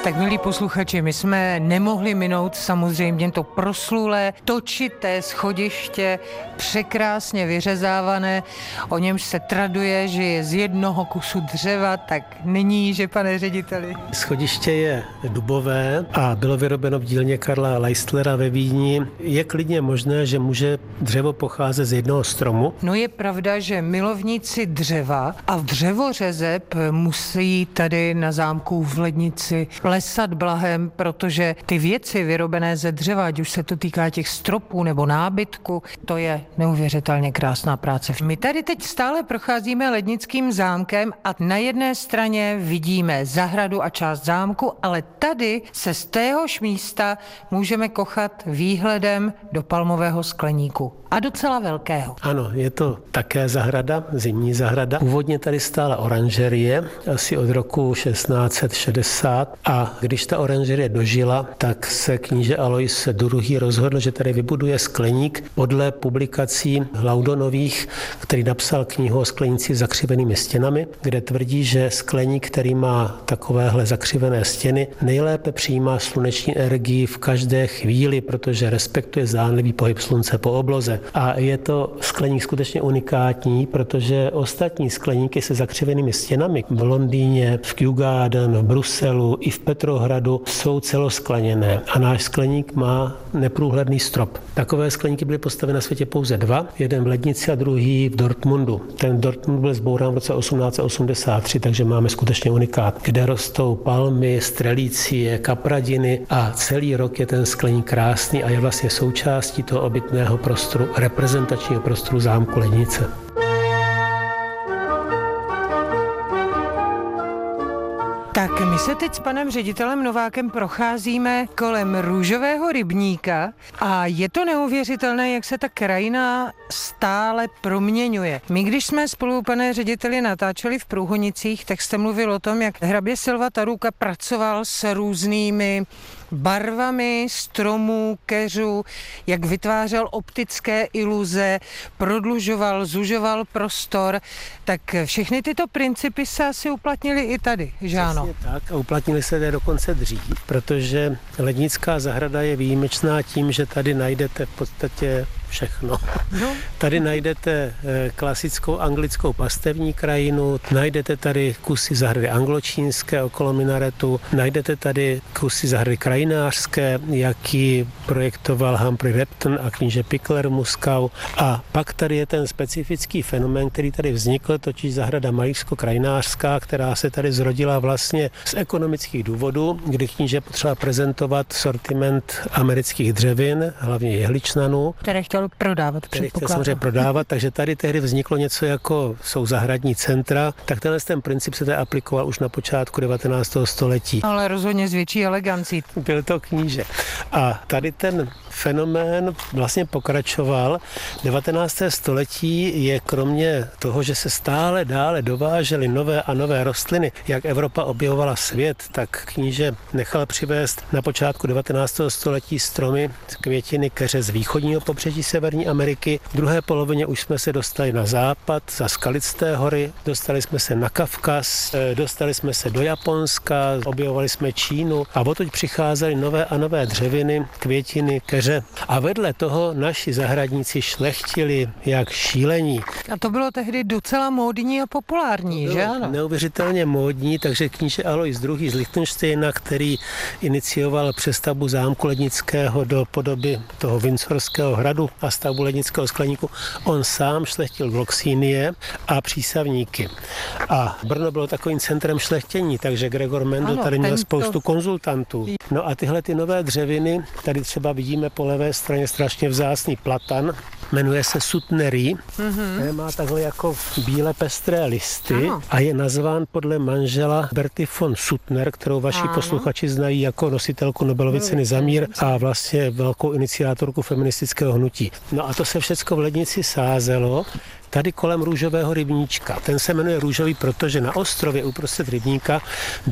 Tak milí posluchači, my jsme nemohli minout samozřejmě to proslulé točité schodiště, překrásně vyřezávané, o němž se traduje, že je z jednoho kusu dřeva, tak není, že pane řediteli? Schodiště je dubové a bylo vyrobeno v dílně Karla Leistlera ve Vídni. Je klidně možné, že může dřevo pocházet z jednoho stromu. No je pravda, že milovníci dřeva a dřevořezeb musí tady na zámku v Lednici lesat blahem, protože ty věci vyrobené ze dřeva, ať už se to týká těch stropů nebo nábytku, to je neuvěřitelně krásná práce. My tady teď stále procházíme Lednickým zámkem a na jedné straně vidíme zahradu a část zámku, ale tady se z téhož místa můžeme kochat výhledem do palmového skleníku. A docela velkého. Ano, je to také zahrada, zimní zahrada. Původně tady stála oranžerie, asi od roku 1660 a když ta oranžerie dožila, tak se kníže Alois II. Rozhodl, že tady vybuduje skleník podle publikací Laudonových, který napsal knihu o skleníci s zakřivenými stěnami, kde tvrdí, že skleník, který má takovéhle zakřivené stěny, nejlépe přijímá sluneční energii v každé chvíli, protože respektuje zdánlivý pohyb slunce po obloze. A je to skleník skutečně unikátní, protože ostatní skleníky se zakřivenými stěnami v Londýně, v Kew Garden, v Bruselu i v Petrohradu jsou celoskleněné a náš skleník má neprůhledný strop. Takové skleníky byly postaveny na světě pouze dva, jeden v Lednici a druhý v Dortmundu. Ten Dortmund byl zbourán v roce 1883, takže máme skutečně unikát, kde rostou palmy, strelície, kapradiny a celý rok je ten skleník krásný a je vlastně součástí toho obytného prostoru, reprezentačního prostoru zámku Lednice. Tak my se teď s panem ředitelem Novákem procházíme kolem Růžového rybníka a je to neuvěřitelné, jak se ta krajina stále proměňuje. My, když jsme spolu, pane řediteli, natáčeli v Průhonicích, tak jste mluvil o tom, jak hrabě Silva Taruka pracoval s různými barvami stromů, keřů, jak vytvářel optické iluze, prodlužoval, zužoval prostor, tak všechny tyto principy se asi uplatnily i tady, že ano? Tak a uplatnili se tady dokonce dřív, protože Lednická zahrada je výjimečná tím, že tady najdete v podstatě všechno. No. Tady najdete klasickou anglickou pastevní krajinu, najdete tady kusy zahrady angločínské okolo minaretu, najdete tady kusy zahrady krajinářské, jaký projektoval Humphrey Repton a kníže Pickler Muskau. A pak tady je ten specifický fenomén, který tady vznikl, totiž zahrada malířsko-krajinářská, která se tady zrodila vlastně z ekonomických důvodů, kdy kníže potřeba prezentovat sortiment amerických dřevin, hlavně jehličnanů. Které chtěl prodávat, samozřejmě prodávat, takže tady tehdy vzniklo něco jako jsou zahradní centra, tak ten princip se tady aplikoval už na počátku 19. století. Ale rozhodně s větší elegancí. Byl to kníže. A tady ten fenomén vlastně pokračoval. 19. století je kromě toho, že se stále dále dovážely nové a nové rostliny, jak Evropa objevovala svět, tak kníže nechal přivést na počátku 19. století stromy, květiny, keře z východního pobřeží Severní Ameriky. V druhé polovině už jsme se dostali na západ, za Skalitské hory, dostali jsme se na Kavkaz, dostali jsme se do Japonska, objevovali jsme Čínu a odtud přicházely nové a nové dřeviny, květiny, keře. A vedle toho naši zahradníci šlechtili jak šílení. A to bylo tehdy docela módní a populární, že ano? Neuvěřitelně módní, takže kníže Alois II. Z Lichtenštejna, který inicioval přestavbu zámku Lednického do podoby toho Windsorského hradu a stavbu Lednického skleníku, on sám šlechtil gloxinie a přísavníky. A Brno bylo takovým centrem šlechtění, takže Gregor Mendel tady měl spoustu konzultantů. No a tyhle ty nové dřeviny, tady třeba vidíme po levé straně strašně vzácný platan, jmenuje se Sutnery, má takhle jako bíle pestré listy a je nazván podle manžela Berty von Suttner, kterou vaši posluchači znají jako nositelku Nobelovy ceny za mír a vlastně velkou iniciátorku feministického hnutí. No a to se všecko v Lednici sázelo tady kolem Růžového rybníčka. Ten se jmenuje Růžový, protože na ostrově uprostřed rybníka